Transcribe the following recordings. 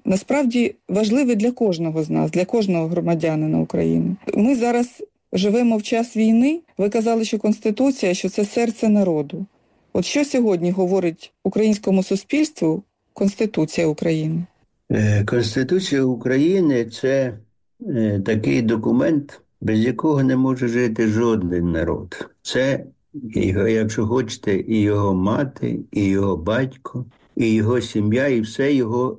насправді важливий для кожного з нас, для кожного громадянина України. Ми зараз живемо в час війни. Ви казали, що Конституція, що це серце народу. От що сьогодні говорить українському суспільству Конституція України? Конституція України – це такий документ, без якого не може жити жоден народ. Це, якщо хочете, і його мати, і його батько, і його сім'я, і все його,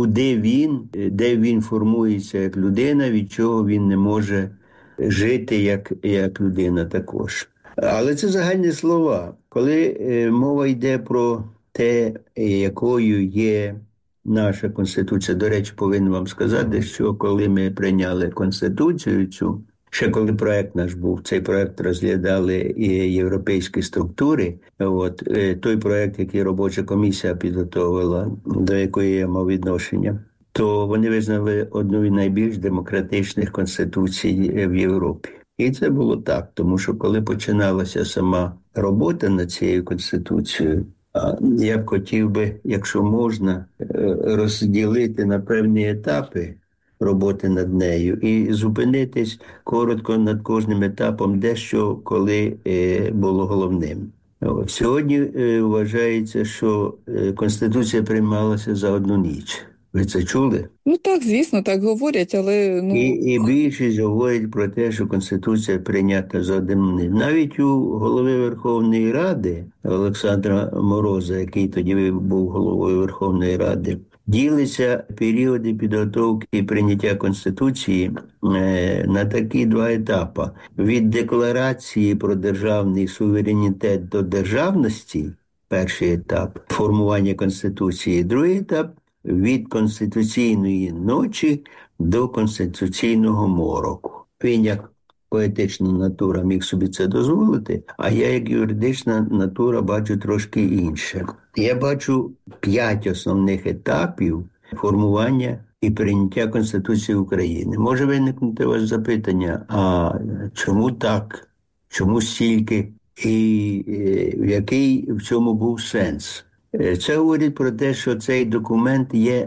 де він формується як людина, від чого він не може жити як людина також. Але це загальні слова. Коли мова йде про те, якою є наша Конституція, до речі, повинен вам сказати, що коли ми прийняли Конституцію цю, ще коли проект наш був, цей проект розглядали і європейські структури, той проект, який робоча комісія підготовила, до якої я мав відношення, то вони визнали одну із найбільш демократичних конституцій в Європі. І це було так, тому що коли починалася сама робота над цією Конституцією, я б хотів би, якщо можна, розділити на певні етапи роботи над нею і зупинитись коротко над кожним етапом, де що коли було головним. Сьогодні вважається, що Конституція приймалася за одну ніч. Ви це чули? Ну так, звісно, так говорять, але... І більшість говорить про те, що Конституція прийнята за один день. Навіть у голови Верховної Ради Олександра Мороза, який тоді був головою Верховної Ради, ділиться періоди підготовки і прийняття Конституції на такі два етапи. Від декларації про державний суверенітет до державності, перший етап формування Конституції, другий етап від конституційної ночі до конституційного мороку. Він як поетична натура міг собі це дозволити, а я як юридична натура бачу трошки інше. Я бачу 5 основних етапів формування і прийняття Конституції України. Може виникнути у вас запитання, а чому так? Чому стільки? І який в цьому був сенс? Це говорить про те, що цей документ є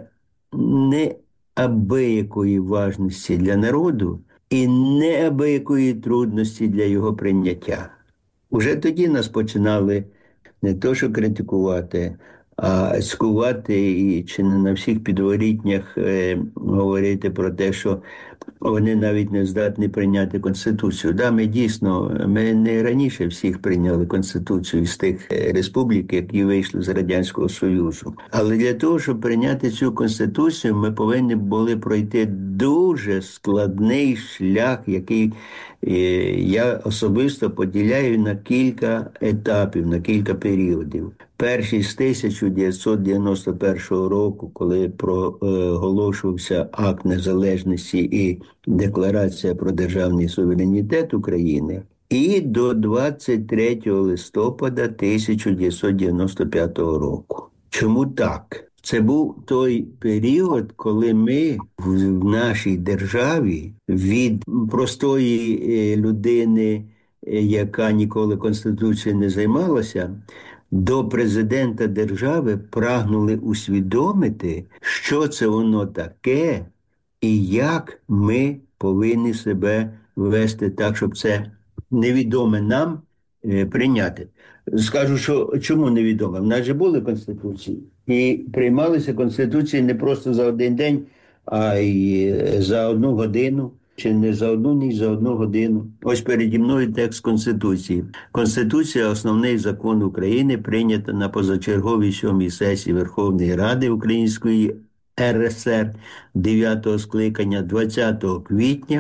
неабиякої важності для народу і неабиякої трудності для його прийняття. Уже тоді нас починали не то що критикувати, а цькувати і чи не на всіх підворітнях говорити про те, що вони навіть не здатні прийняти Конституцію. Да, ми не раніше всіх прийняли Конституцію з тих республік, які вийшли з Радянського Союзу. Але для того, щоб прийняти цю Конституцію, ми повинні були пройти дуже складний шлях, який я особисто поділяю на кілька етапів, на кілька періодів. Перший з 1991 року, коли проголошувався Акт Незалежності і Декларація про державний суверенітет України, і до 23 листопада 1995 року. Чому так? Це був той період, коли ми в нашій державі від простої людини, яка ніколи Конституцією не займалася, до президента держави прагнули усвідомити, що це воно таке і як ми повинні себе вести так, щоб це невідоме нам прийняти. Скажу, що чому невідоме? В нас же були Конституції. І приймалися Конституції не просто за один день, а й за 1 годину. Чи не за одну ніч, за 1 годину. Ось переді мною текст Конституції. Конституція – основний закон України, прийнята на позачерговій 7-й сесії Верховної Ради Української РСР 9-го скликання 20 квітня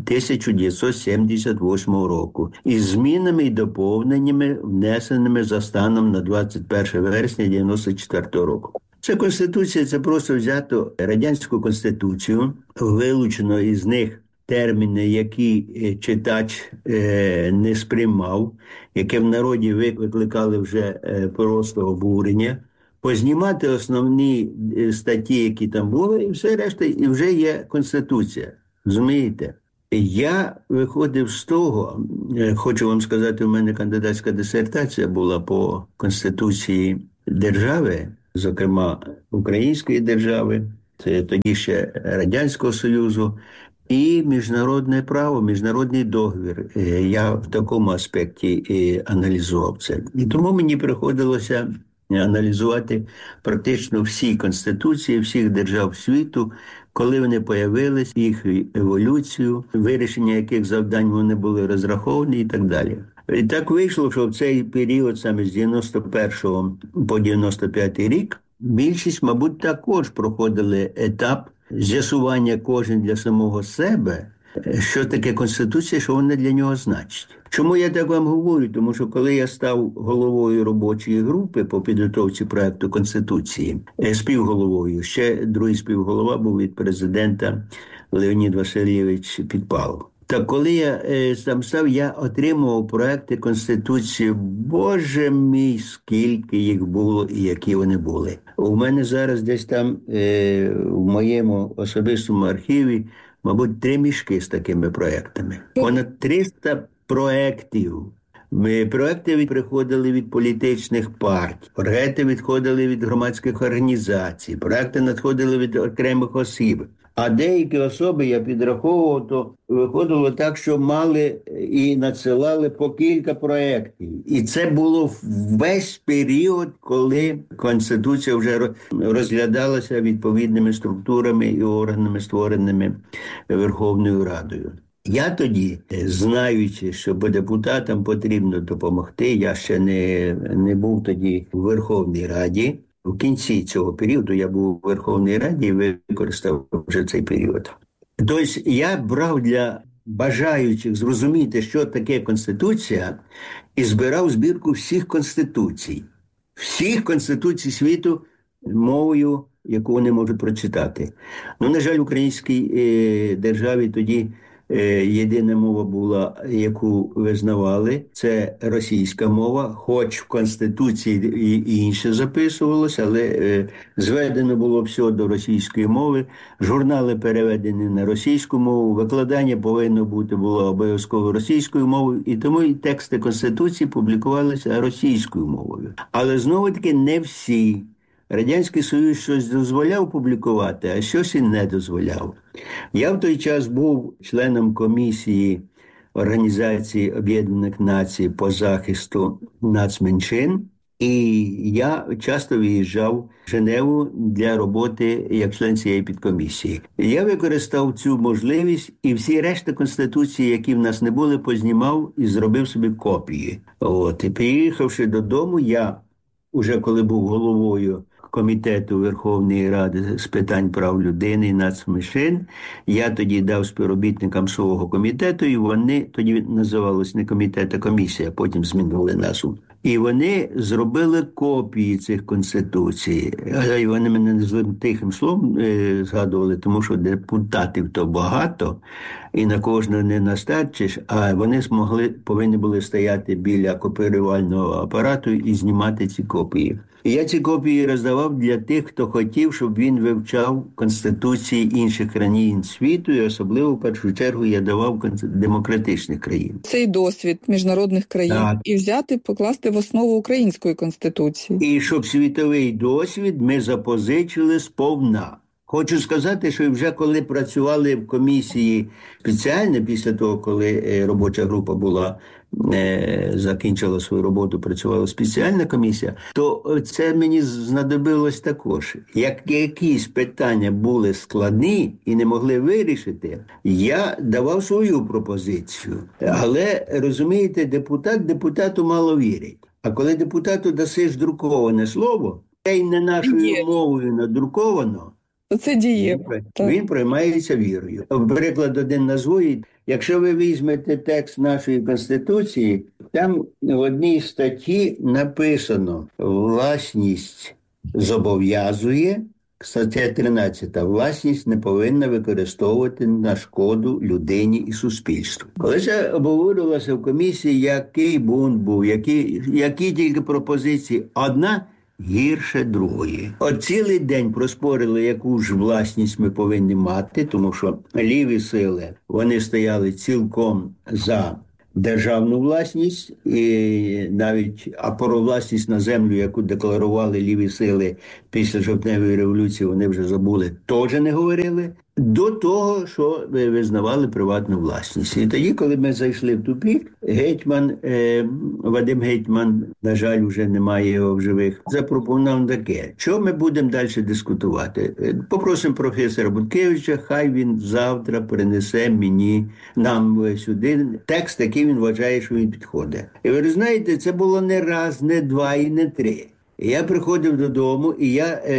1978 року із змінами і доповненнями, внесеними за станом на 21 вересня 1994 року. Ця Конституція – це просто взято Радянську Конституцію, вилучено із них терміни, які читач не сприймав, яке в народі викликали вже просто обурення, познімати основні статті, які там були, і все решта, і вже є Конституція. Розумієте? Я виходив з того, хочу вам сказати, у мене кандидатська дисертація була по Конституції держави, зокрема Української держави, це тоді ще Радянського Союзу, і міжнародне право, міжнародний договір. Я в такому аспекті аналізував це. І тому мені приходилося аналізувати практично всі конституції всіх держав світу, коли вони появились, їх еволюцію, вирішення яких завдань вони були розраховані і так далі. І так вийшло, що в цей період, саме з 91 по 95 рік, більшість, мабуть, також проходили етап з'ясування кожен для самого себе, що таке Конституція, що вона для нього значить. Чому я так вам говорю? Тому що коли я став головою робочої групи по підготовці проекту Конституції, співголовою, ще другий співголова був від президента Леонід Васильович Підпалов. Так коли я там став, я отримував проекти Конституції, Боже мій, скільки їх було і які вони були. У мене зараз десь там в моєму особистому архіві, мабуть, 3 мішки з такими проектами. Понад 300 проектів. Проекти приходили від політичних партій, проекти відходили від громадських організацій, проекти надходили від окремих осіб. А деякі особи, я підраховував, то виходило так, що мали і надсилали по кілька проєктів. І це було весь період, коли Конституція вже розглядалася відповідними структурами і органами, створеними Верховною Радою. Я тоді, знаючи, що депутатам потрібно допомогти, я ще не був тоді у Верховній Раді. В кінці цього періоду я був у Верховній Раді і використав вже цей період. Тобто я брав для бажаючих зрозуміти, що таке Конституція, і збирав збірку всіх конституцій світу мовою, яку вони можуть прочитати. На жаль, в українській державі тоді єдина мова була, яку визнавали, це російська мова, хоч в Конституції і інше записувалося, але зведено було все до російської мови, журнали переведені на російську мову, викладання повинно бути було обов'язково російською мовою, і тому і тексти Конституції публікувалися російською мовою. Але знову-таки не всі. Радянський Союз щось дозволяв публікувати, а щось і не дозволяв. Я в той час був членом комісії Організації Об'єднаних Націй по захисту нацменшин, і я часто виїжджав в Женеву для роботи як член цієї підкомісії. Я використав цю можливість і всі решта конституції, які в нас не були, познімав і зробив собі копії. І приїхавши додому, я уже коли був головою Комітету Верховної Ради з питань прав людини і нацменшин, я тоді дав співробітникам свого комітету, і вони, тоді називалось не комітет, а комісія, потім змінили назву. І вони зробили копії цих конституцій. І вони мене злим тихим словом згадували, тому що депутатів то багато, і на кожного не настачиш, а вони повинні були стояти біля копіювального апарату і знімати ці копії. І я ці копії роздавав для тих, хто хотів, щоб він вивчав конституції інших країн світу, і особливо, в першу чергу, я давав демократичних країн. Цей досвід міжнародних країн так. І взяти, покласти в основу української конституції. І щоб світовий досвід ми запозичили сповна. Хочу сказати, що вже коли працювали в комісії спеціально, після того, коли робоча група закінчила свою роботу, працювала спеціальна комісія, то це мені знадобилось також. Як якісь питання були складні і не могли вирішити, я давав свою пропозицію. Але, розумієте, депутату мало вірить. А коли депутату дасиш друковане слово, це й не нашою мовою надруковано, це дієво. Він приймається вірою. Приклад один назву. Якщо ви візьмете текст нашої Конституції, там в одній статті написано «Власність зобов'язує», стаття 13, власність не повинна використовувати на шкоду людині і суспільству. Коли це обговорювалося в комісії, який бунт був, які тільки пропозиції, одна гірше другої. От цілий день проспорили, яку ж власність ми повинні мати, тому що ліві сили, вони стояли цілком за державну власність, і навіть апоровласність на землю, яку декларували ліві сили після жовтневої революції, вони вже забули, теж не говорили, до того, що визнавали приватну власність. І тоді, коли ми зайшли в тупік, Вадим Гетьман, на жаль, вже немає його в живих, запропонував таке: що ми будемо далі дискутувати? Попросимо професора Буткевича, хай він завтра принесе нам сюди текст, який він вважає, що він підходить. І ви знаєте, це було не раз, не два і не три. Я приходив додому, і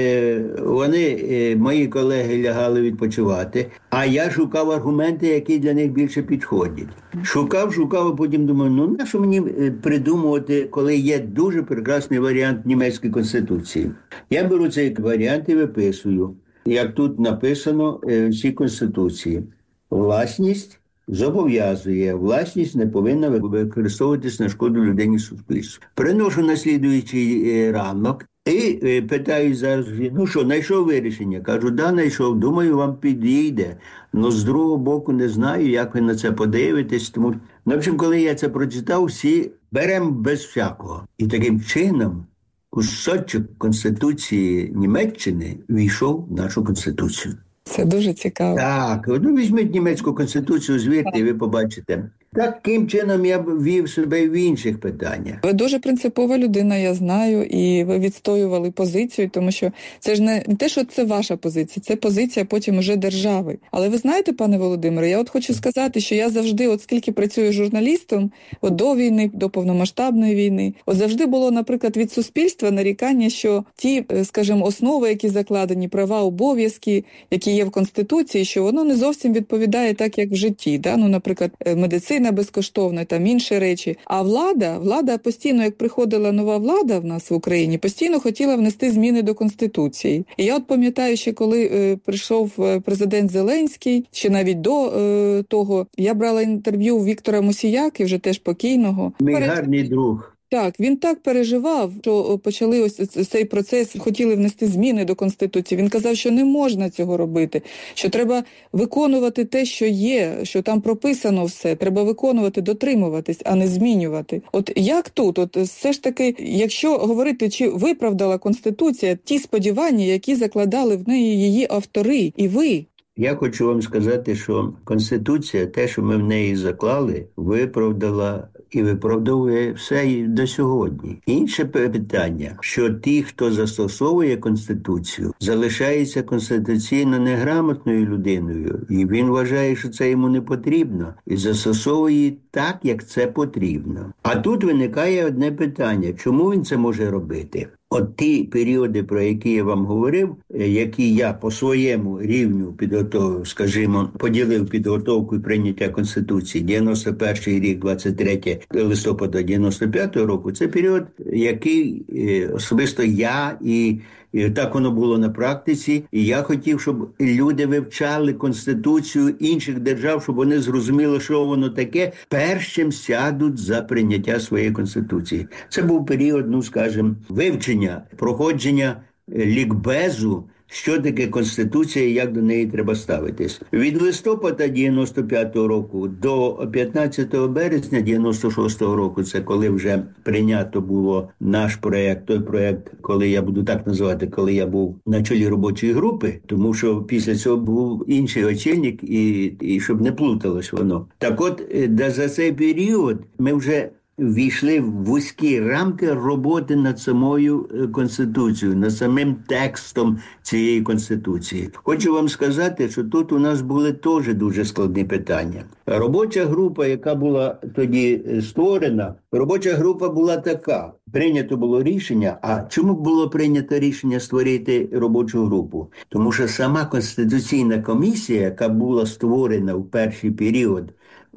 мої колеги лягали відпочивати, а я шукав аргументи, які для них більше підходять. Шукав, а потім думаю, нащо мені придумувати, коли є дуже прекрасний варіант німецької конституції. Я беру цей варіант і виписую, як тут написано в цій конституції. Власність зобов'язує, власність не повинна використовуватись на шкоду людині суспільству. Приношу на слідуючий ранок і питаю зараз, знайшов вирішення? Кажу, знайшов, думаю, вам підійде. Но з другого боку не знаю, як ви на це подивитесь. Тому, в общем, коли я це прочитав, всі беремо без всякого. І таким чином кусочок Конституції Німеччини війшов в нашу Конституцію. Це дуже цікаво. Так, візьміть німецьку конституцію, звірте, і ви побачите. Таким чином я б вів себе і в інших питаннях. Ви дуже принципова людина, я знаю, і ви відстоювали позицію, тому що це ж не те, що це ваша позиція, це позиція потім уже держави. Але ви знаєте, пане Володимире, я хочу сказати, що я завжди, скільки працюю журналістом, до війни, до повномасштабної війни, завжди було, наприклад, від суспільства нарікання, що ті, скажімо, основи, які закладені, права, обов'язки, які є в Конституції, що воно не зовсім відповідає так, як в житті. Да? Наприклад, медицина безкоштовна, там інші речі. А влада постійно, як приходила нова влада в нас в Україні, постійно хотіла внести зміни до Конституції. І я пам'ятаю, ще коли прийшов президент Зеленський, ще навіть до того, я брала інтерв'ю у Віктора Мусіяки, вже теж покійного. Мій гарний друг. Так, він так переживав, що почали ось цей процес, хотіли внести зміни до Конституції. Він казав, що не можна цього робити, що треба виконувати те, що є, що там прописано все. Треба виконувати, дотримуватись, а не змінювати. От як тут? От все ж таки, якщо говорити, чи виправдала Конституція ті сподівання, які закладали в неї її автори і ви? Я хочу вам сказати, що Конституція, те, що ми в неї заклали, виправдала і виправдовує все і до сьогодні. Інше питання, що ті, хто застосовує Конституцію, залишається конституційно неграмотною людиною, і він вважає, що це йому не потрібно, і застосовує її так, як це потрібно. А тут виникає одне питання, чому він це може робити? От ті періоди, про які я вам говорив, які я по своєму рівню підготовив, скажімо, поділив підготовку і прийняття Конституції, 91-й рік, 23 листопада 95-го року, це період, який особисто я і так воно було на практиці. І я хотів, щоб люди вивчали Конституцію інших держав, щоб вони зрозуміли, що воно таке, перш чим сядуть за прийняття своєї Конституції. Це був період, скажімо, вивчення, проходження лікбезу, що таке Конституція і як до неї треба ставитись. Від листопада 95-го року до 15 березня 96-го року, це коли вже прийнято було наш проєкт, той проєкт, коли я буду так називати, коли я був на чолі робочої групи, тому що після цього був інший очільник, і щоб не плуталось воно. Так от, за цей період ми вже ввійшли в вузькі рамки роботи над самою Конституцією, над самим текстом цієї Конституції. Хочу вам сказати, що тут у нас були теж дуже складні питання. Робоча група, яка була тоді створена, робоча група була така. Прийнято було рішення. А чому було прийнято рішення створити робочу групу? Тому що сама Конституційна комісія, яка була створена в перший період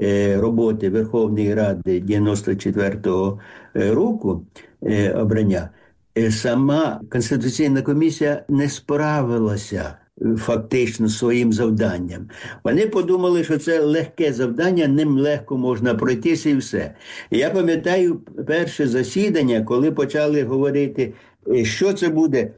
роботи Верховної Ради 94-го року обрання, сама Конституційна комісія не справилася фактично своїм завданням. Вони подумали, що це легке завдання, ним легко можна пройтися і все. Я пам'ятаю перше засідання, коли почали говорити, що це буде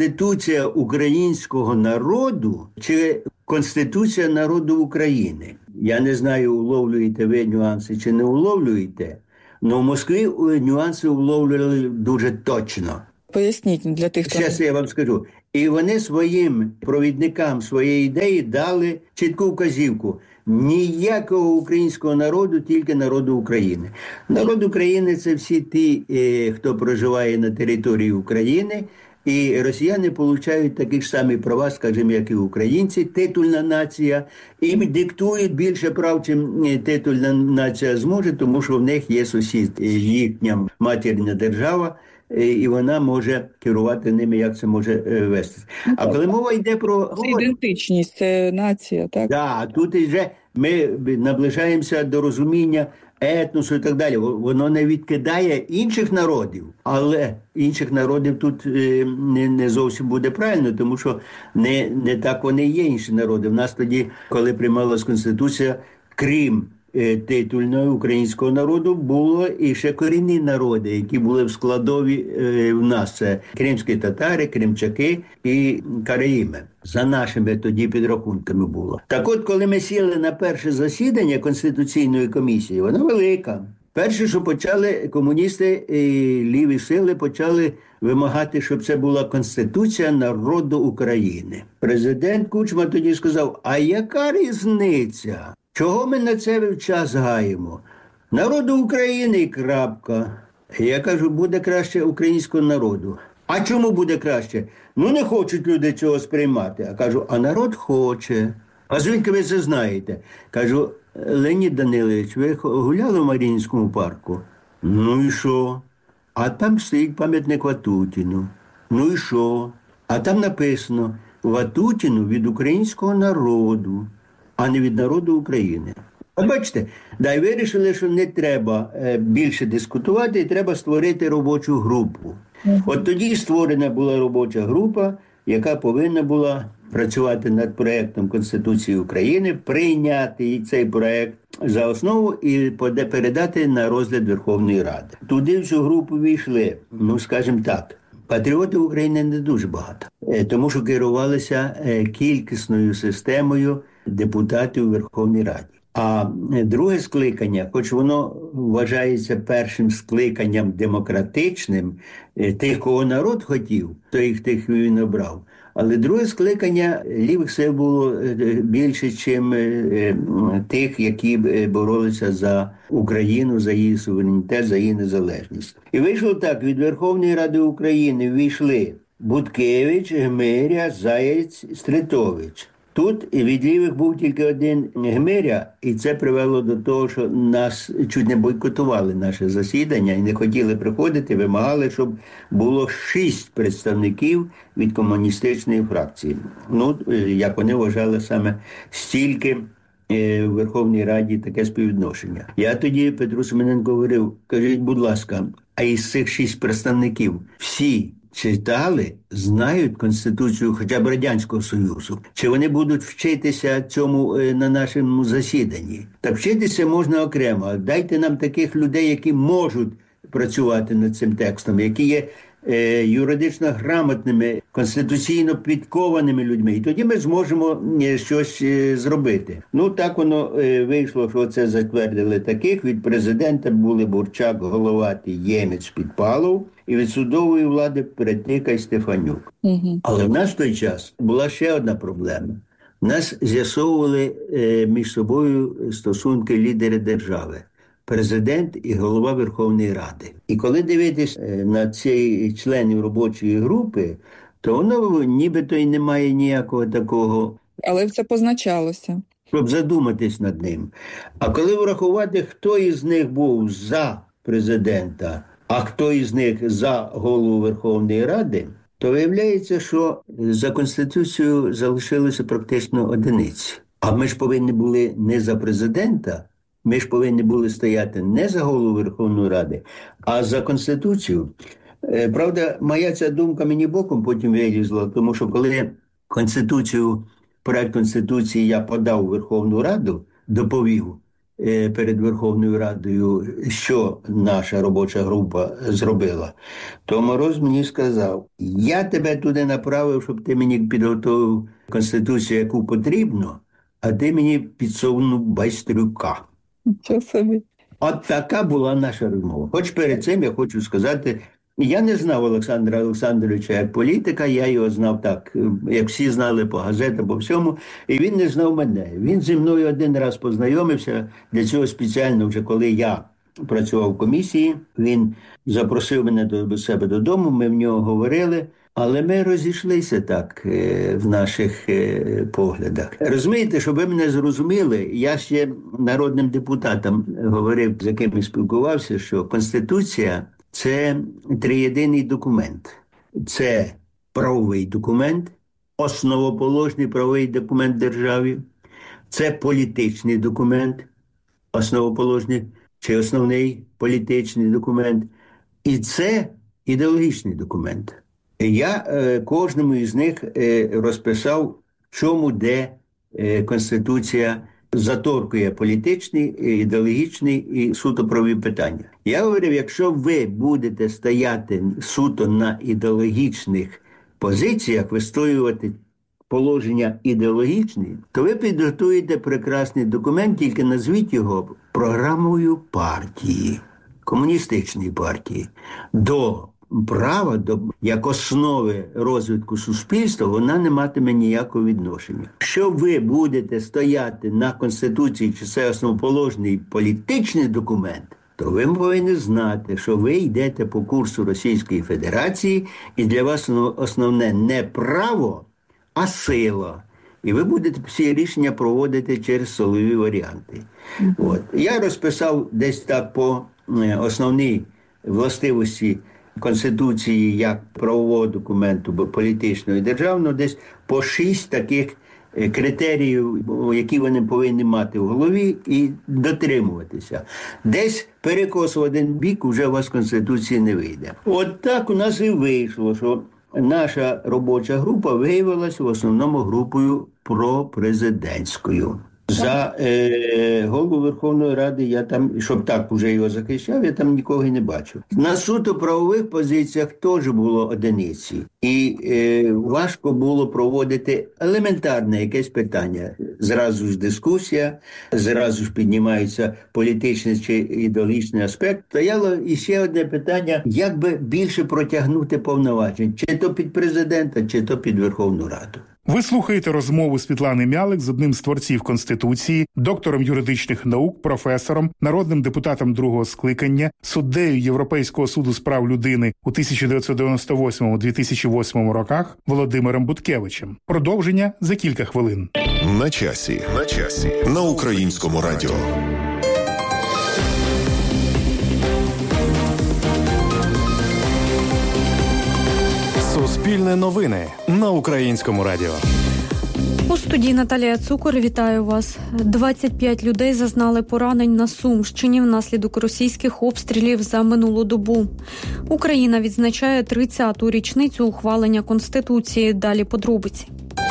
Конституція українського народу чи Конституція народу України. Я не знаю, уловлюєте ви нюанси чи не уловлюєте, але в Москві нюанси уловлювали дуже точно. Поясніть для тих, хто Зараз я вам скажу. І вони своїм провідникам своєї ідеї дали чітку вказівку. Ніякого українського народу, тільки народу України. Народ України – це всі ті, хто проживає на території України, і росіяни отримують такі ж самі права, скажімо, як і українці, титульна нація, і диктують більше прав, чим титульна нація зможе, тому що в них є сусід, їхня матірня держава, і вона може керувати ними, як це може вести. А коли мова йде про це ідентичність, це нація, так? Так, тут вже ми наближаємося до розуміння етносу і так далі. Воно не відкидає інших народів, але інших народів тут не зовсім буде правильно, тому що не так вони є, інші народи. В нас тоді, коли приймалась Конституція, крім титульного українського народу, було і ще корінні народи, які були в складові в нас. Це кримські татари, кримчаки і караїми. За нашими тоді підрахунками було. Так от, коли ми сіли на перше засідання Конституційної комісії, вона велика. Перше, що почали комуністи і ліві сили, почали вимагати, щоб це була Конституція народу України. Президент Кучма тоді сказав, а яка різниця? Чого ми на це час гаємо? Народу України і крапка. Я кажу, буде краще українського народу. А чому буде краще? Ну, не хочуть люди цього сприймати. А кажу, а народ хоче. А звідки ви це знаєте? Кажу, Леонід Данилович, ви гуляли в Маріїнському парку? Ну і що? А там стоїть пам'ятник Ватутіну. Ну і що? А там написано Ватутіну від українського народу, а не від народу України. От бачите, й вирішили, що не треба більше дискутувати, і треба створити робочу групу. От тоді створена була робоча група, яка повинна була працювати над проєктом Конституції України, прийняти цей проєкт за основу і передати на розгляд Верховної Ради. Туди в цю групу війшли, скажімо так, патріоти України не дуже багато, тому що керувалися кількісною системою депутатів у Верховній Раді. А друге скликання, хоч воно вважається першим скликанням демократичним, тих, кого народ хотів, то їх тих він обрав. Але друге скликання лівих сил було більше, ніж тих, які боролися за Україну, за її суверенітет, за її незалежність. І вийшло так, від Верховної Ради України вийшли Буткевич, Гмиря, Заєць, Стритович. Тут від лівих був тільки один Гмиря, і це привело до того, що нас чуть не бойкотували наше засідання і не хотіли приходити, вимагали, щоб було 6 представників від комуністичної фракції. Як вони вважали, саме стільки в Верховній Раді таке співвідношення. Я тоді Петру Семененко говорив, кажіть, будь ласка, а із цих 6 представників всі читали, знають Конституцію хоча б Радянського Союзу? Чи вони будуть вчитися цьому на нашому засіданні? Та вчитися можна окремо. Дайте нам таких людей, які можуть працювати над цим текстом, які є юридично грамотними, конституційно підкованими людьми. І тоді ми зможемо щось зробити. Так воно вийшло, що це затвердили таких. Від президента були Бурчак, Головатий, Ємець, Підпалов. І від судової влади Перетника і Стефанюк. Але в нас в той час була ще одна проблема. В нас з'ясовували між собою стосунки лідери держави. Президент і голова Верховної Ради. І коли дивитись на цих членів робочої групи, то воно нібито й немає ніякого такого. Але це позначалося. Щоб задуматись над ним. А коли врахувати, хто із них був за президента, а хто із них за голову Верховної Ради, то виявляється, що за Конституцією залишилися практично одиниці. А ми ж повинні були не за президента, ми ж повинні були стояти не за голову Верховної Ради, а за Конституцію. Правда, моя ця думка мені боком потім вилізла, тому що коли проект Конституції я подав у Верховну Раду, доповів перед Верховною Радою, що наша робоча група зробила, то Мороз мені сказав, я тебе туди направив, щоб ти мені підготовив Конституцію, яку потрібно, а ти мені підсунув Байстрюка. Нічого собі. От така була наша розмова. Хоч перед цим я хочу сказати, я не знав Олександра Олександровича як політика, я його знав так, як всі знали по газетам, по всьому, і він не знав мене. Він зі мною один раз познайомився, для цього спеціально вже коли я працював в комісії, він запросив мене до себе додому, ми в нього говорили, але ми розійшлися так в наших поглядах. Розумієте, щоб ви мене зрозуміли, я ще народним депутатам говорив, з якими спілкувався, що Конституція – це триєдиний документ. Це правовий документ, основоположний правовий документ держави, це політичний документ, основоположний чи основний політичний документ, і це ідеологічний документ. Я кожному із них розписав, в чому де Конституція заторкує політичні, ідеологічні і суто правові питання. Я говорив, якщо ви будете стояти суто на ідеологічних позиціях, вистоювати положення ідеологічні, то ви підготуєте прекрасний документ, тільки назвіть його програмою партії, комуністичної партії. До права, як основи розвитку суспільства, вона не матиме ніякого відношення. Якщо ви будете стояти на Конституції, чи це основоположний політичний документ, то ви повинні знати, що ви йдете по курсу Російської Федерації, і для вас основне не право, а сила. І ви будете всі рішення проводити через силові варіанти. От. Я розписав десь так по основній властивості Конституції як правового документу, політичного і державного, десь по 6 таких критеріїв, які вони повинні мати в голові і дотримуватися. Десь перекос в один бік вже у вас Конституції не вийде. От так у нас і вийшло, що наша робоча група виявилася в основному групою пропрезидентською. За голову Верховної Ради я там, щоб так вже його захищав, я там нікого і не бачив. На суто правових позиціях теж було одиниці. І важко було проводити елементарне якесь питання. Зразу ж дискусія, зразу ж піднімається політичний чи ідеологічний аспект. Стояло іще одне питання, як би більше протягнути повноважень, чи то під президента, чи то під Верховну Раду. Ви слухаєте розмову Світлани Мялик з одним з творців Конституції, доктором юридичних наук, професором, народним депутатом другого скликання, суддею Європейського суду з прав людини у 1998-2008 роках Володимиром Буткевичем. Продовження за кілька хвилин. На часі. На Українському радіо. Суспільне новини на Українському радіо. У студії Наталія Цукор, вітаю вас. 25 людей зазнали поранень на Сумщині внаслідок російських обстрілів за минулу добу. Україна відзначає 30-ту річницю ухвалення Конституції. Далі подробиці.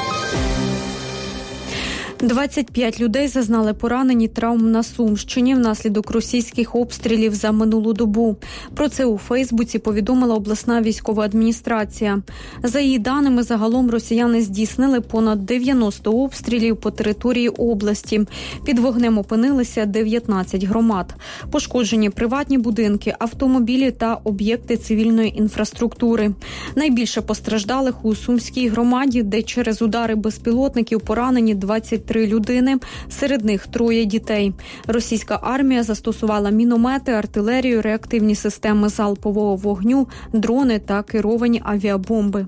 25 людей зазнали поранень і травм на Сумщині внаслідок російських обстрілів за минулу добу. Про це у Фейсбуці повідомила обласна військова адміністрація. За її даними, загалом росіяни здійснили понад 90 обстрілів по території області. Під вогнем опинилися 19 громад. Пошкоджені приватні будинки, автомобілі та об'єкти цивільної інфраструктури. Найбільше постраждалих у Сумській громаді, де через удари безпілотників поранені 23 людини, серед них 3 дітей. Російська армія застосувала міномети, артилерію, реактивні системи залпового вогню, дрони та керовані авіабомби.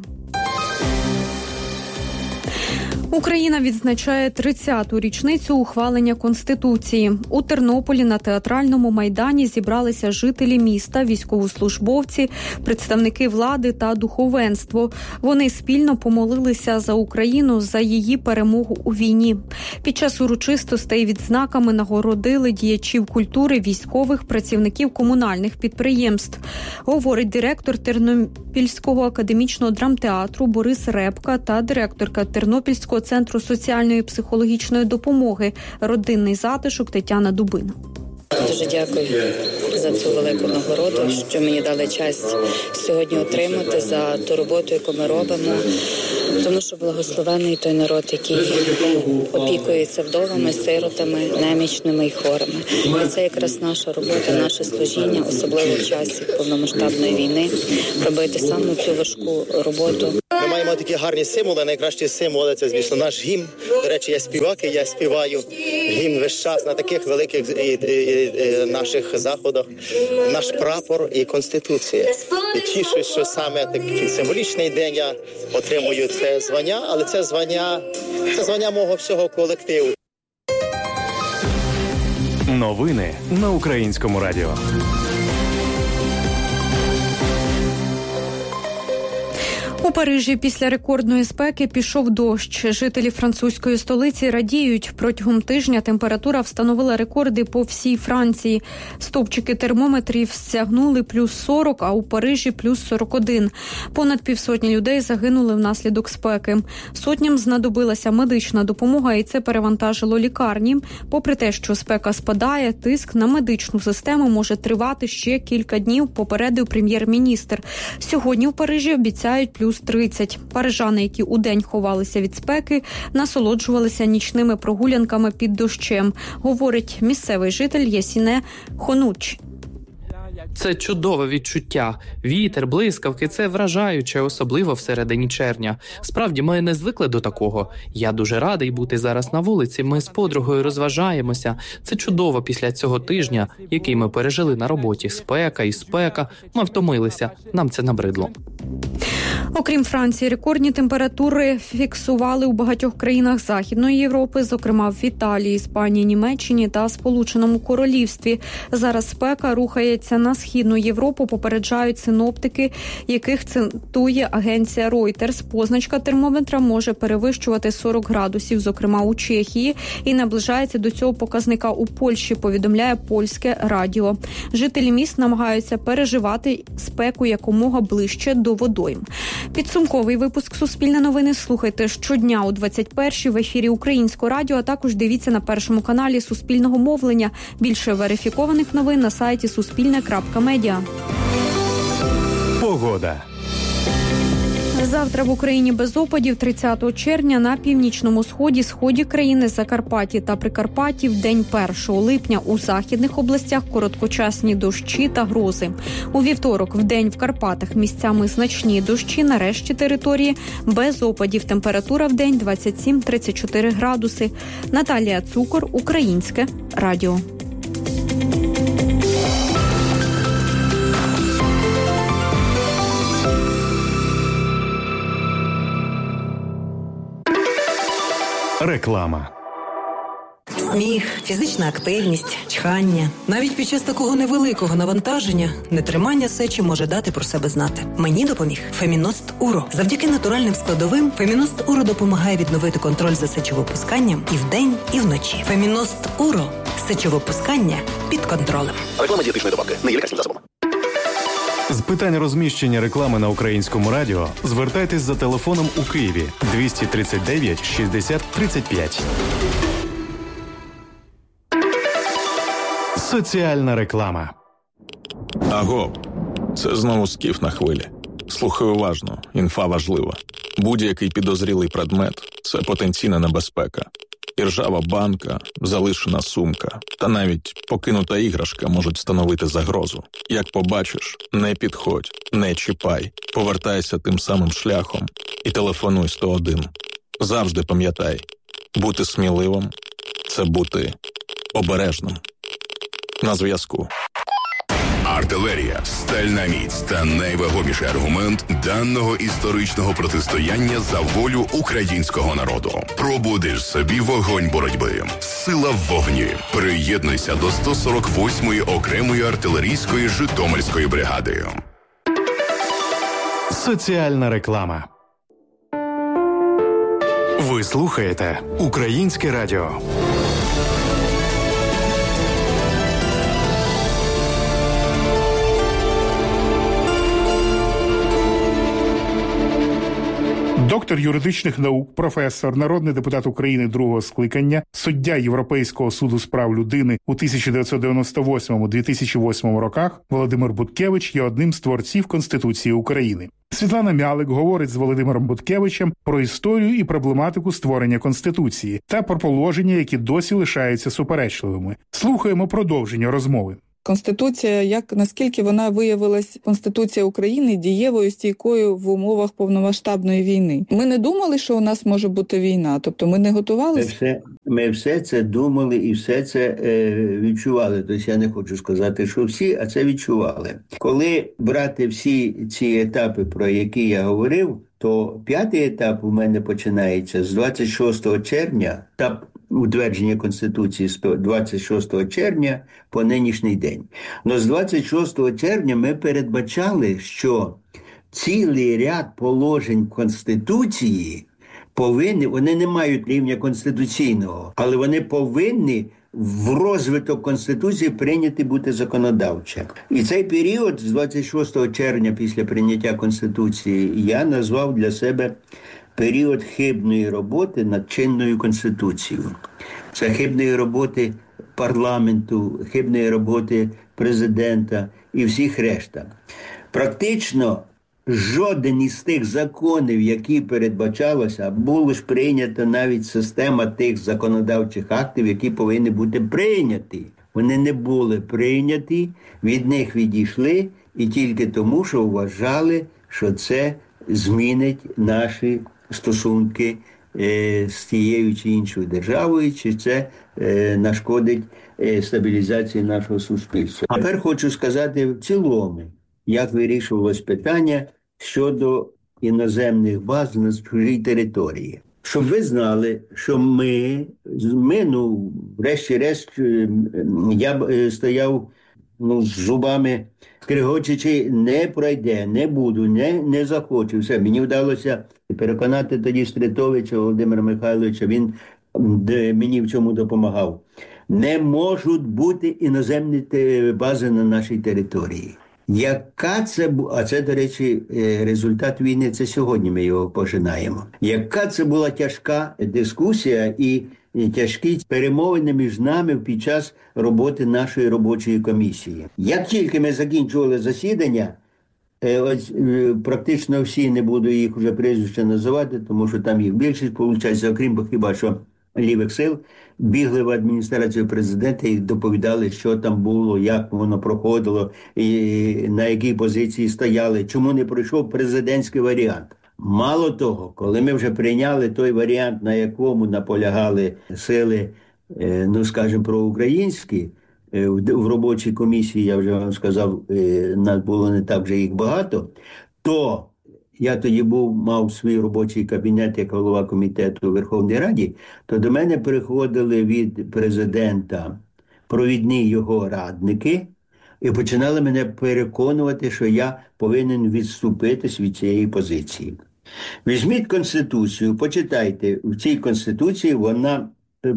Україна відзначає 30-ту річницю ухвалення Конституції. У Тернополі на Театральному майдані зібралися жителі міста, військовослужбовці, представники влади та духовенство. Вони спільно помолилися за Україну, за її перемогу у війні. Під час урочистостей відзнаками нагородили діячів культури, військових, працівників комунальних підприємств. Говорить директор Тернопільського академічного драмтеатру Борис Репка та директорка Тернопільського центру соціальної і психологічної допомоги «Родинний затишок» Тетяна Дубина. Дуже дякую за цю велику нагороду, що мені дали честь сьогодні отримати за ту роботу, яку ми робимо Тому що благословений той народ, який опікується вдовами, сиротами, немічними і хворими. І це якраз наша робота, наше служіння, особливо в часі повномасштабної війни, робити саме цю важку роботу. Ми маємо такі гарні символи. Найкращі символи – це, звісно, наш гімн. До речі, я співак, і я співаю гімн весь час на таких великих наших заходах. Наш прапор і Конституція. І тішусь, що саме такий символічний день я отримую це звання, але це звання мого всього колективу. Новини на Українському радіо. У Парижі після рекордної спеки пішов дощ. Жителі французької столиці радіють. Протягом тижня температура встановила рекорди по всій Франції. Стовпчики термометрів сягнули плюс 40, а у Парижі плюс 41. Понад 500 людей загинули внаслідок спеки. Сотням знадобилася медична допомога, і це перевантажило лікарні. Попри те, що спека спадає, тиск на медичну систему може тривати ще кілька днів, попередив прем'єр-міністр. Сьогодні у Парижі обіцяють плюс 30. Парижани, які удень ховалися від спеки, насолоджувалися нічними прогулянками під дощем, говорить місцевий житель Ясіне Хонуч. Це чудове відчуття. Вітер, блискавки – це вражаюче, особливо всередині червня. Справді, ми не звикли до такого. Я дуже радий бути зараз на вулиці. Ми з подругою розважаємося. Це чудово після цього тижня, який ми пережили на роботі. Спека і спека. Ми втомилися. Нам це набридло. Окрім Франції, рекордні температури фіксували у багатьох країнах Західної Європи, зокрема в Італії, Іспанії, Німеччині та Сполученому Королівстві. Зараз спека рухається на Східну Європу, попереджають синоптики, яких цитує агенція Reuters. Позначка термометра може перевищувати 40 градусів, зокрема у Чехії, і наближається до цього показника у Польщі, повідомляє польське радіо. Жителі міст намагаються переживати спеку якомога ближче до водойм. Підсумковий випуск «Суспільне новини» слухайте щодня о 21-й в ефірі Українського радіо, а також дивіться на першому каналі Суспільного мовлення. Більше верифікованих новин на сайті suspilne.media. Погода. Завтра в Україні без опадів. 30 червня на північному сході країни, Закарпатті та Прикарпатті в день 1 липня у західних областях короткочасні дощі та грози. У вівторок в день в Карпатах місцями значні дощі, на решті території без опадів. Температура в день 27-34 градуси. Наталія Цукор, Українське радіо. Реклама. Сміх, фізична активність, чхання. Навіть під час такого невеликого навантаження нетримання сечі може дати про себе знати. Мені допоміг Феміност Уро. Завдяки натуральним складовим Феміност Уро допомагає відновити контроль за сечовипусканням і вдень, і вночі. Феміност Уро. Сечовипускання під контролем. Реклама дієтичної добавки. Не є лікарським засобом. З питань розміщення реклами на Українському радіо звертайтесь за телефоном у Києві 239 60 35. Соціальна реклама. Аго, це знову Скіф на хвилі. Слухай уважно, інфа важлива. Будь-який підозрілий предмет – це потенційна небезпека. Іржава банка, залишена сумка та навіть покинута іграшка можуть становити загрозу. Як побачиш, не підходь, не чіпай, повертайся тим самим шляхом і телефонуй 101. Завжди пам'ятай, бути сміливим – це бути обережним. На зв'язку. Артилерія, стальна міць та найвагоміший аргумент даного історичного протистояння за волю українського народу. Пробудиш собі вогонь боротьби. Сила в вогні. Приєднуйся до 148-ї окремої артилерійської Житомирської бригади. Соціальна реклама. Ви слухаєте Українське радіо. Доктор юридичних наук, професор, народний депутат України другого скликання, суддя Європейського суду з прав людини у 1998-2008 роках Володимир Буткевич є одним з творців Конституції України. Світлана Мялик говорить з Володимиром Буткевичем про історію і проблематику створення Конституції та про положення, які досі лишаються суперечливими. Слухаємо продовження розмови. Конституція, наскільки вона виявилась, Конституція України, дієвою, стійкою в умовах повномасштабної війни. Ми не думали, що у нас може бути війна, тобто ми не готувалися? Ми все це думали і все це відчували. Тобто я не хочу сказати, що всі, а це відчували. Коли брати всі ці етапи, про які я говорив, то п'ятий етап у мене починається з 26 червня та утвердження Конституції з 26 червня по нинішній день. Но з 26 червня ми передбачали, що цілий ряд положень Конституції вони не мають рівня конституційного, але вони повинні в розвиток Конституції прийняти бути законодавче. І цей період з 26 червня після прийняття Конституції я назвав для себе період хибної роботи над чинною Конституцією. Це хибної роботи парламенту, хибної роботи президента і всіх решта. Практично жоден із тих законів, які передбачалося, було ж прийнято навіть система тих законодавчих актів, які повинні бути прийняті. Вони не були прийняті, від них відійшли і тільки тому, що вважали, що це змінить наші стосунки з тією чи іншою державою, чи це нашкодить стабілізації нашого суспільства. А тепер хочу сказати в цілому, як вирішувалось питання щодо іноземних баз на чужій території. Щоб ви знали, що ми врешті-решт, я стояв з зубами скригочучи, не пройде, не буду, не захочу. Все, мені вдалося переконати тоді Стритовича Володимира Михайловича, він мені в цьому допомагав. Не можуть бути іноземні бази на нашій території. Яка це, а це, до речі, результат війни, це сьогодні ми його пожинаємо. Яка це була тяжка дискусія і тяжкі перемовини між нами під час роботи нашої робочої комісії. Як тільки ми закінчували засідання, практично всі, не буду їх вже прізвище називати, тому що там їх більшість, виходить, окрім хіба що лівих сил, бігли в адміністрацію президента і доповідали, що там було, як воно проходило, і на якій позиції стояли, чому не пройшов президентський варіант. Мало того, коли ми вже прийняли той варіант, на якому наполягали сили, скажімо, проукраїнські, в робочій комісії, я вже вам сказав, нас було не так вже їх багато, то я тоді мав свій робочий кабінет як голова комітету у Верховній Раді, то до мене приходили від президента провідні його радники і починали мене переконувати, що я повинен відступитись від цієї позиції. Візьміть Конституцію, почитайте, в цій Конституції вона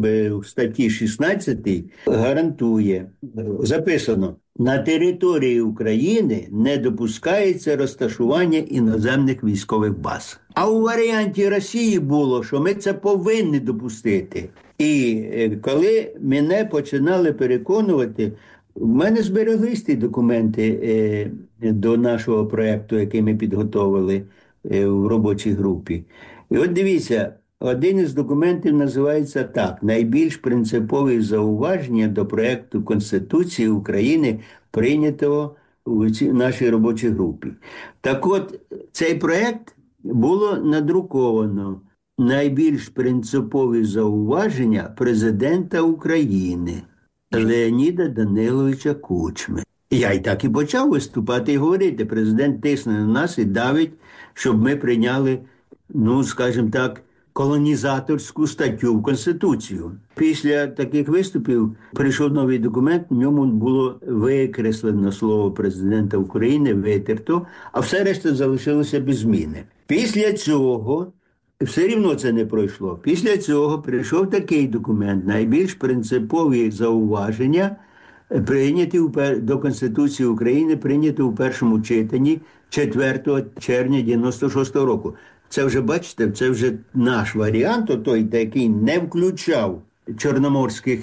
в статті 16 гарантує, записано, на території України не допускається розташування іноземних військових баз. А у варіанті Росії було, що ми це повинні допустити. І коли мене починали переконувати, в мене збереглись ті документи до нашого проєкту, який ми підготовили в робочій групі. І от дивіться, один із документів називається так: «Найбільш принципові зауваження до проєкту Конституції України, прийнятого в нашій робочій групі». Так от, цей проєкт було надруковано «Найбільш принципові зауваження президента України Леоніда Даниловича Кучми». Я і так і почав виступати і говорити. Президент тисне на нас і давить, щоб ми прийняли, скажімо так, колонізаторську статтю в Конституцію. Після таких виступів прийшов новий документ, в ньому було викреслено слово президента України, витерто, а все решта залишилося без зміни. Після цього, все рівно це не пройшло, після цього прийшов такий документ, найбільш принципові зауваження, прийняті до Конституції України, прийняті у першому читанні 4 червня 96 року. Це вже, бачите, це вже наш варіант, той, який не включав чорноморських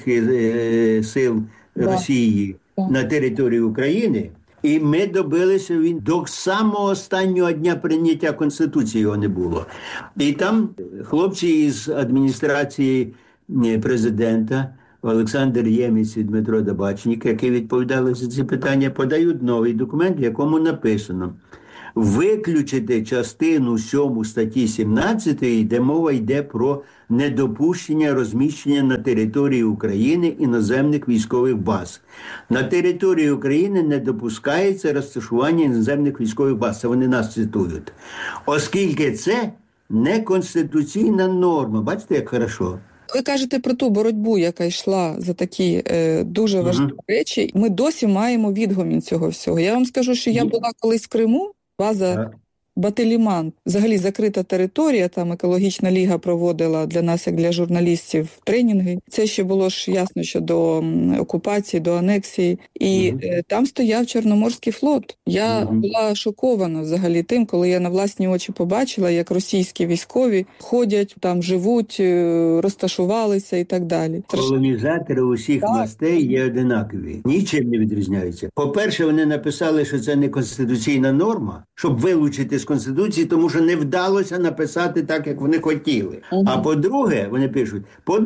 сил Росії на територію України. І ми добилися, він до самого останнього дня прийняття Конституції його не було. І там хлопці із адміністрації президента, Олександр Ємець і Дмитро Табачник, які відповідали за ці питання, подають новий документ, в якому написано виключити частину 7 статті 17, де мова йде про недопущення розміщення на території України іноземних військових баз. На території України не допускається розташування іноземних військових баз. Це вони нас цитують. Оскільки це неконституційна норма. Бачите, як хорошо? Ви кажете про ту боротьбу, яка йшла за такі дуже важливі речі. Ми досі маємо відгомін цього всього. Я вам скажу, що я була колись в Криму, база Батиліман, взагалі закрита територія, там екологічна ліга проводила для нас, як для журналістів, тренінги. Це ще було ж ясно, що до окупації, до анексії. І там стояв Чорноморський флот. Я була шокована взагалі тим, коли я на власні очі побачила, як російські військові ходять, там живуть, розташувалися і так далі. Колонізатори усіх мастей є одинакові. Нічим не відрізняються. По-перше, вони написали, що це не конституційна норма, щоб вилучити з Конституції, тому що не вдалося написати так, як вони хотіли. А по-друге, вони пишуть,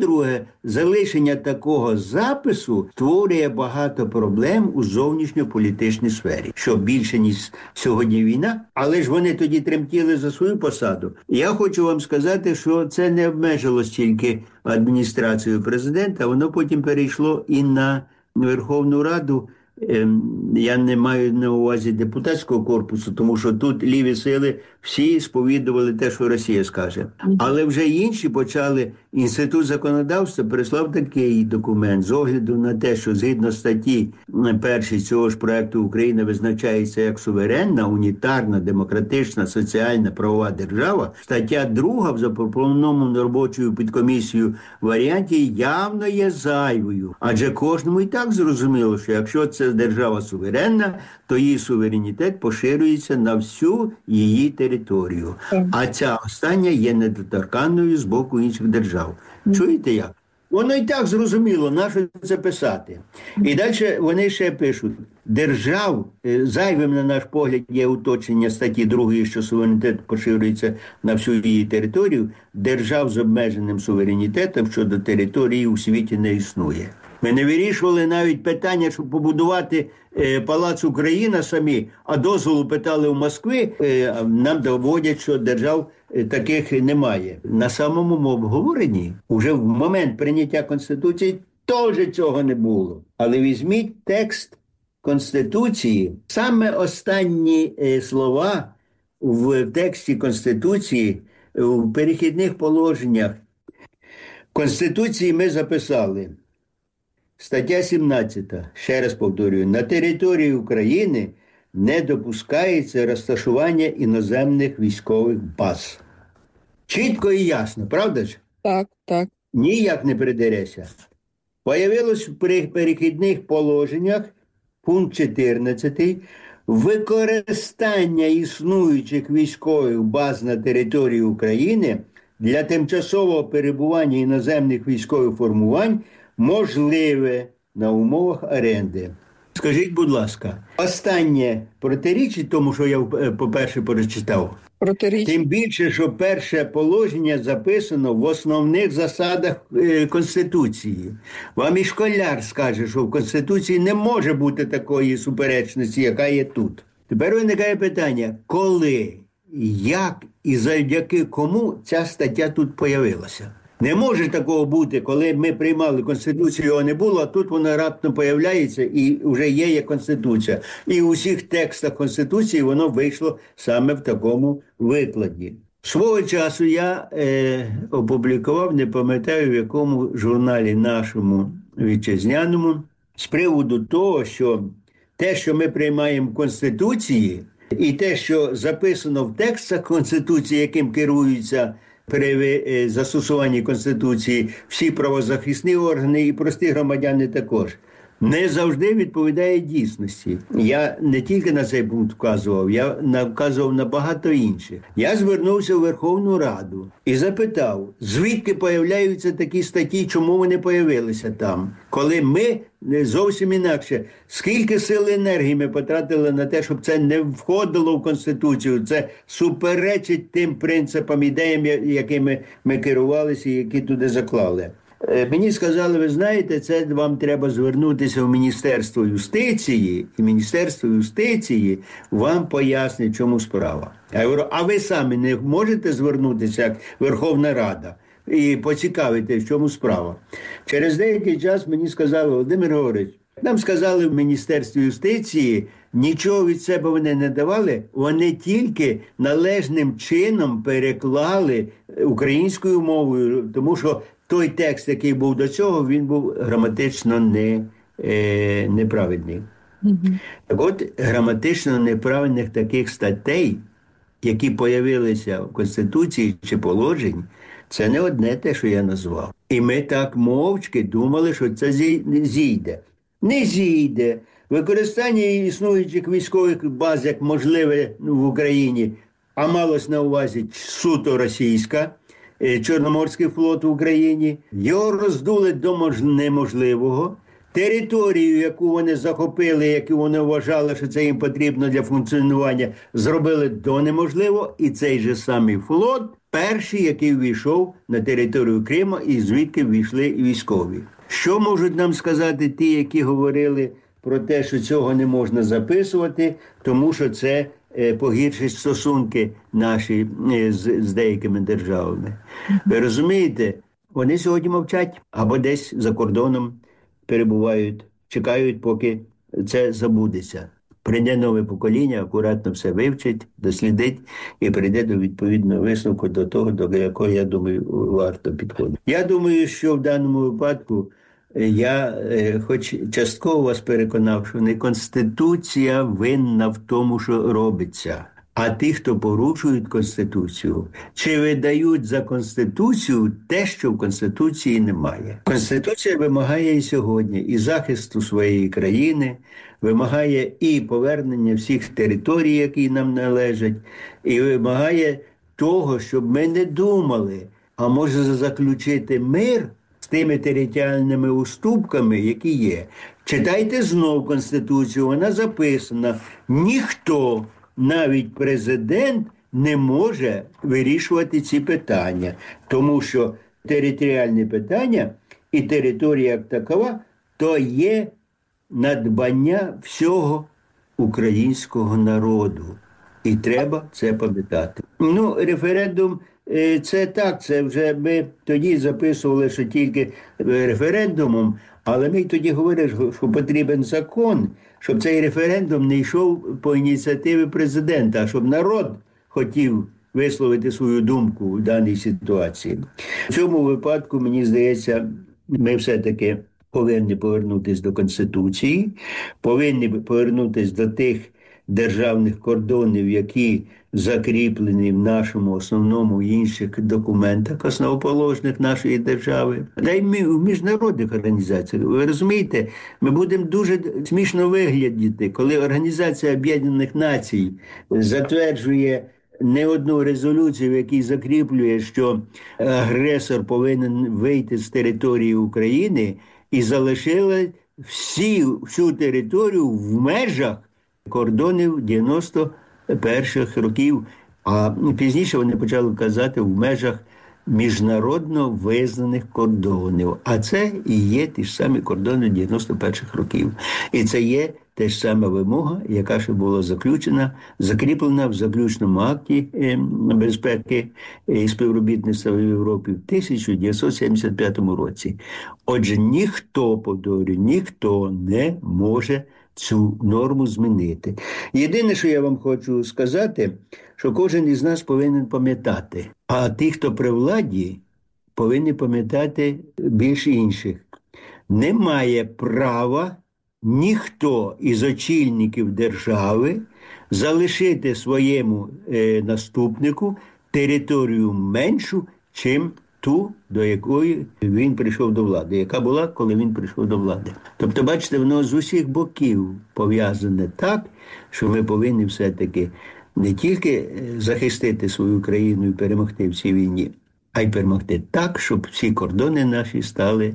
залишення такого запису створює багато проблем у зовнішньополітичній сфері. Що більше, ніж сьогодні війна, але ж вони тоді тремтіли за свою посаду. Я хочу вам сказати, що це не обмежилось тільки адміністрацією президента, воно потім перейшло і на Верховну Раду. Я не маю на увазі депутатського корпусу, тому що тут ліві сили всі сповідували те, що Росія скаже. Але вже інші почали, Інститут законодавства прислав такий документ з огляду на те, що згідно статті 1 цього ж проекту Україна визначається як суверенна, унітарна, демократична, соціальна, правова держава. Стаття 2 в запропонованому робочою підкомісією варіанті явно є зайвою. Адже кожному і так зрозуміло, що якщо це держава суверенна, то її суверенітет поширюється на всю її територію. А ця остання є недоторканною з боку інших держав. Чуєте як? Воно і так зрозуміло, на що це писати. І далі вони ще пишуть, держав, зайвим на наш погляд є уточнення статті 2, що суверенітет поширюється на всю її територію, держав з обмеженим суверенітетом щодо території у світі не існує. Ми не вирішували навіть питання, щоб побудувати Палац Україна самі, а дозволу питали в Москві, нам доводять, що держав таких немає. На самому обговоренні, уже в момент прийняття Конституції, теж цього не було. Але візьміть текст Конституції, саме останні слова в тексті Конституції, в перехідних положеннях Конституції ми записали. Стаття 17, ще раз повторюю, на території України не допускається розташування іноземних військових баз. Чітко і ясно, правда ж? Так, так. Ніяк не придереся. Появилось в перехідних положеннях, пункт 14, використання існуючих військових баз на території України для тимчасового перебування іноземних військових формувань можливе на умовах оренди. Скажіть, будь ласка, останнє протирічить тому, що я, по-перше, прочитав? Протирічить. Тим більше, що перше положення записано в основних засадах Конституції. Вам і школяр скаже, що в Конституції не може бути такої суперечності, яка є тут. Тепер виникає питання, коли, як і завдяки кому ця стаття тут появилася? Не може такого бути, коли ми приймали Конституцію, його не було, а тут вона раптом появляється і вже є Конституція. І у всіх текстах Конституції воно вийшло саме в такому викладі. Свого часу я опублікував, не пам'ятаю в якому журналі нашому вітчизняному, з приводу того, що те, що ми приймаємо в Конституції, і те, що записано в текстах Конституції, яким керуються при застосуванні Конституції всі правозахисні органи і прості громадяни також. не завжди відповідає дійсності. Я не тільки на цей пункт вказував, я вказував на багато інших. Я звернувся в Верховну Раду і запитав, звідки появляються такі статті, чому вони появилися там, коли ми зовсім інакше. Скільки сил і енергії ми потратили на те, щоб це не входило в Конституцію, це суперечить тим принципам, ідеям, якими ми керувалися і які туди заклали. Мені сказали, ви знаєте, це вам треба звернутися в Міністерство юстиції, і Міністерство юстиції вам пояснить, чому справа. Я говорю, а ви самі не можете звернутися, як Верховна Рада, і поцікавити, в чому справа? Через деякий час мені сказали, Володимир Григорович, нам сказали в Міністерстві юстиції, нічого від себе вони не давали, вони тільки належним чином переклали українською мовою, тому що той текст, який був до цього, він був граматично неправильний. Так от, граматично неправильних таких статей, які появилися в Конституції чи положень, це не одне те, що я назвав. І ми так мовчки думали, що це зійде. Не зійде. Використання існуючих військових баз, як можливе в Україні, а малось на увазі суто російська, Чорноморський флот в Україні, його роздули до неможливого. Територію, яку вони захопили, яку вони вважали, що це їм потрібно для функціонування, зробили до неможливого. І цей же самий флот, перший, який ввійшов на територію Криму, і звідки ввійшли і військові. Що можуть нам сказати ті, які говорили про те, що цього не можна записувати, тому що це погіршить стосунки наші з деякими державами. Ви розумієте, вони сьогодні мовчать або десь за кордоном перебувають, чекають, поки це забудеться. Прийде нове покоління, акуратно все вивчить, дослідить і прийде до відповідного висновку, до того, до якого, я думаю, варто підходити. Я думаю, що в даному випадку я хоч частково вас переконав, що не Конституція винна в тому, що робиться, а ті, хто порушують Конституцію, чи видають за Конституцію те, що в Конституції немає. Конституція вимагає і сьогодні і захисту своєї країни, вимагає і повернення всіх територій, які нам належать, і вимагає того, щоб ми не думали, а може заключити мир з тими територіальними уступками, які є. Читайте знов Конституцію, вона записана. Ніхто, навіть президент, не може вирішувати ці питання, тому що територіальні питання і територія як такова, то є надбання всього українського народу. І треба це пам'ятати. Референдум це так, це вже ми тоді записували, що тільки референдумом, але ми тоді говорили, що потрібен закон, щоб цей референдум не йшов по ініціативі президента, а щоб народ хотів висловити свою думку в даній ситуації. В цьому випадку, мені здається, ми все-таки повинні повернутися до Конституції, повинні повернутися до тих державних кордонів, які закріплені в нашому основному і інших документах, основоположних нашої держави, та й в міжнародних організаціях. Ви розумієте, ми будемо дуже смішно виглядіти, коли Організація Об'єднаних Націй затверджує не одну резолюцію, в якій закріплює, що агресор повинен вийти з території України, і залишила всю територію в межах кордонів 91-х років, а пізніше вони почали казати в межах міжнародно визнаних кордонів. А це і є ті ж самі кордони 91-х років. І це є те ж сама вимога, яка ще була закріплена в заключному акті безпеки і співробітництва в Європі в 1975 році. Отже, ніхто не може цю норму змінити. Єдине, що я вам хочу сказати, що кожен із нас повинен пам'ятати, а ті, хто при владі, повинні пам'ятати більш інших. Немає права ніхто із очільників держави залишити своєму наступнику територію меншу, чим ту, до якої він прийшов до влади, яка була, коли він прийшов до влади. Тобто, бачите, воно з усіх боків пов'язане так, що ми повинні все-таки не тільки захистити свою країну і перемогти в цій війні, а й перемогти так, щоб всі кордони наші стали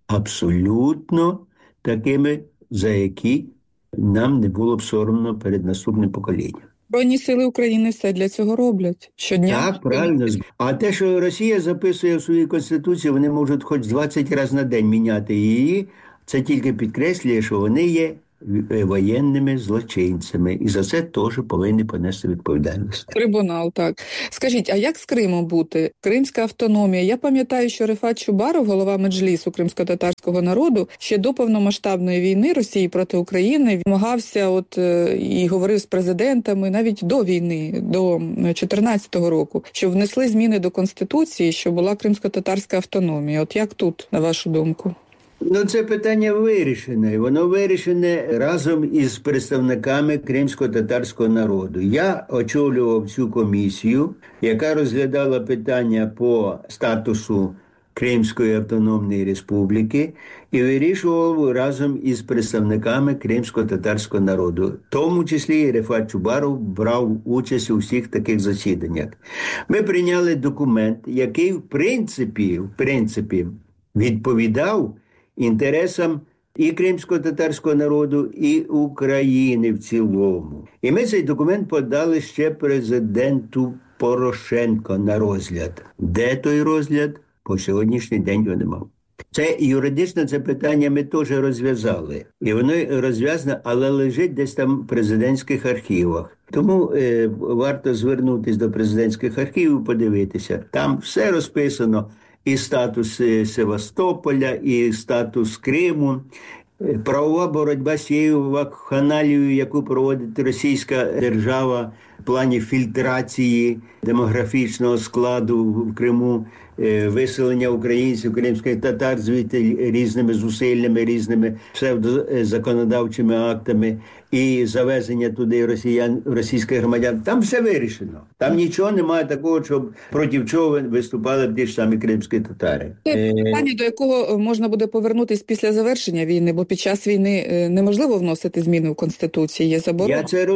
абсолютно такими, за які нам не було б соромно перед наступним поколінням. Збройні сили України все для цього роблять щодня. Так, правильно. А те, що Росія записує в своїй Конституції, вони можуть хоч 20 разів на день міняти її, це тільки підкреслює, що вони є воєнними злочинцями. І за це теж повинні понести відповідальність. Трибунал, так. Скажіть, а як з Кримом бути? Кримська автономія. Я пам'ятаю, що Рефат Чубаров, голова Меджлісу кримсько-татарського народу, ще до повномасштабної війни Росії проти України вимагався і говорив з президентами навіть до війни, до 2014 року, щоб внесли зміни до Конституції, що була кримсько-татарська автономія. От як тут, на вашу думку? Це питання вирішене, і воно вирішене разом із представниками кримсько-татарського народу. Я очолював цю комісію, яка розглядала питання по статусу Кримської автономної республіки і вирішував разом із представниками кримсько-татарського народу. В тому числі і Рефат Чубаров брав участь у всіх таких засіданнях. Ми прийняли документ, який в принципі відповідав інтересам і кримсько-татарського народу, і України в цілому. І ми цей документ подали ще президенту Порошенко на розгляд. Де той розгляд? По сьогоднішній день його немає. Це юридично це питання ми теж розв'язали. І воно розв'язане, але лежить десь там в президентських архівах. Тому варто звернутися до президентських архівів, подивитися. Там все розписано. І статус Севастополя, і статус Криму, правова боротьба з цією вакханалією, яку проводить російська держава в плані фільтрації демографічного складу в Криму, виселення українців, кримських татар звідти різними зусиллями, різними псевдозаконодавчими актами і завезення туди російських громадян. Там все вирішено. Там нічого немає такого, щоб проти чого виступали ті ж самі кримські татари. Це питання, до якого можна буде повернутися після завершення війни, бо під час війни неможливо вносити зміни в Конституції, є заборона. Я це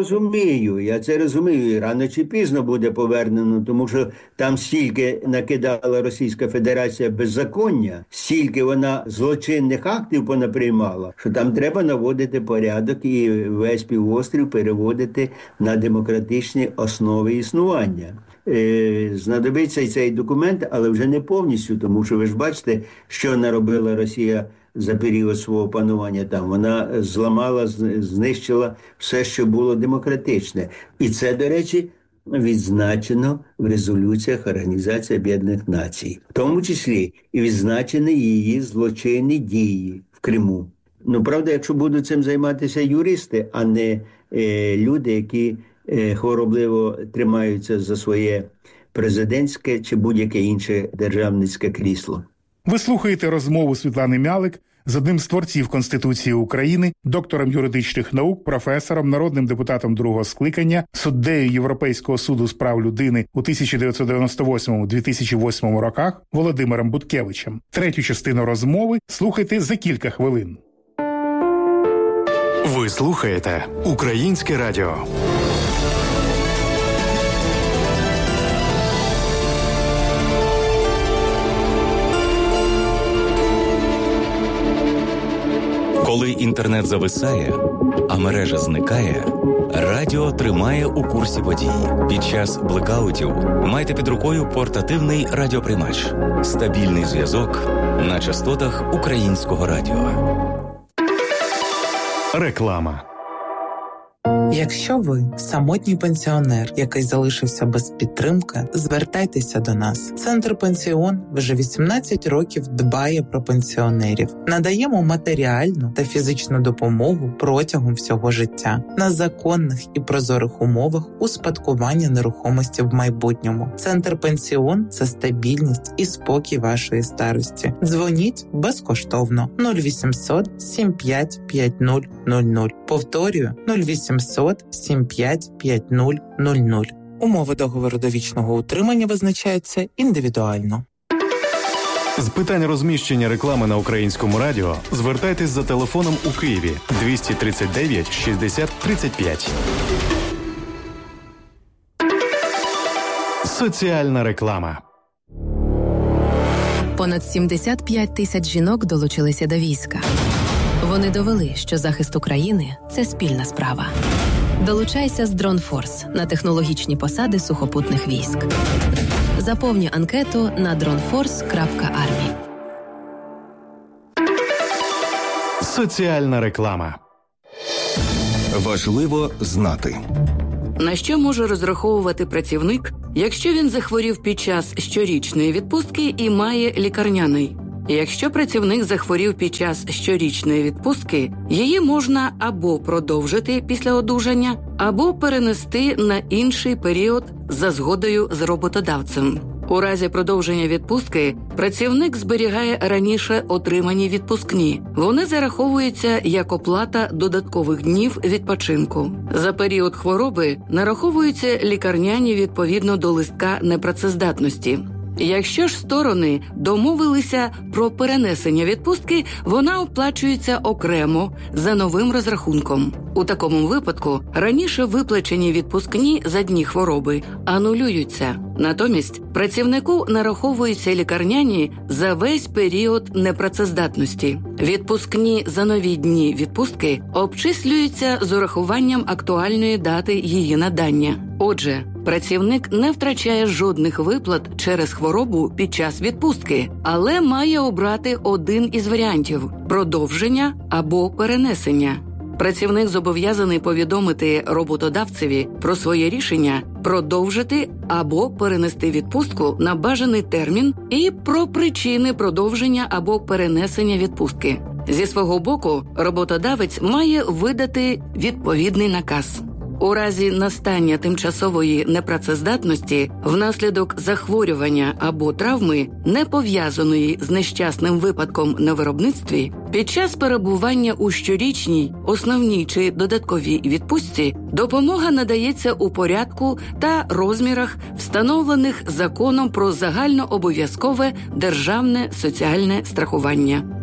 розумію. І рано чи пізно буде повернено, тому що там стільки накидала Російська Федерація беззаконня, стільки вона злочинних актів понаприймала, що там треба наводити порядок і весь півострів переводити на демократичні основи існування. Знадобиться і цей документ, але вже не повністю, тому що ви ж бачите, що наробила Росія за період свого панування там. Вона зламала, знищила все, що було демократичне. І це, до речі, відзначено в резолюціях Організації Об'єднаних Націй. В тому числі і відзначені її злочинні дії в Криму. Правда, якщо будуть цим займатися юристи, а не люди, які хворобливо тримаються за своє президентське чи будь-яке інше державницьке крісло. Ви слухаєте розмову Світлани Мялик з одним з творців Конституції України, доктором юридичних наук, професором, народним депутатом другого скликання, суддею Європейського суду з прав людини у 1998-2008 роках Володимиром Буткевичем. Третю частину розмови слухайте за кілька хвилин. Ви слухаєте Українське радіо. Коли інтернет зависає, а мережа зникає, радіо тримає у курсі подій. Під час блекаутів майте під рукою портативний радіоприймач. Стабільний зв'язок на частотах Українського радіо. Реклама. Якщо ви самотній пенсіонер, який залишився без підтримки, звертайтеся до нас. Центр «Пенсіон» вже 18 років дбає про пенсіонерів. Надаємо матеріальну та фізичну допомогу протягом всього життя на законних і прозорих умовах успадкування нерухомості в майбутньому. Центр «Пенсіон» – це стабільність і спокій вашої старості. Дзвоніть безкоштовно 0800 75 5000. Повторюю 0800 75 5000. Умови договору довічного утримання визначаються індивідуально. З питань розміщення реклами на Українському радіо звертайтесь за телефоном у Києві 239 60 35. Соціальна реклама. Понад 75 тисяч жінок долучилися до війська. Вони довели, що захист України – це спільна справа. Долучайся з DroneForce на технологічні посади сухопутних військ. Заповнюй анкету на droneforce.army. Соціальна реклама. Важливо знати. На що може розраховувати працівник, якщо він захворів під час щорічної відпустки і має лікарняний? Якщо працівник захворів під час щорічної відпустки, її можна або продовжити після одужання, або перенести на інший період за згодою з роботодавцем. У разі продовження відпустки працівник зберігає раніше отримані відпускні. Вони зараховуються як оплата додаткових днів відпочинку. За період хвороби нараховуються лікарняні відповідно до листка непрацездатності. Якщо ж сторони домовилися про перенесення відпустки, вона оплачується окремо за новим розрахунком. У такому випадку раніше виплачені відпускні за дні хвороби анулюються. Натомість працівнику нараховуються лікарняні за весь період непрацездатності. Відпускні за нові дні відпустки обчислюються з урахуванням актуальної дати її надання. Отже, працівник не втрачає жодних виплат через хворобу під час відпустки, але має обрати один із варіантів – продовження або перенесення. Працівник зобов'язаний повідомити роботодавцеві про своє рішення продовжити або перенести відпустку на бажаний термін і про причини продовження або перенесення відпустки. Зі свого боку, роботодавець має видати відповідний наказ. У разі настання тимчасової непрацездатності внаслідок захворювання або травми, не пов'язаної з нещасним випадком на виробництві, під час перебування у щорічній, основній чи додатковій відпустці допомога надається у порядку та розмірах, встановлених Законом про загальнообов'язкове державне соціальне страхування.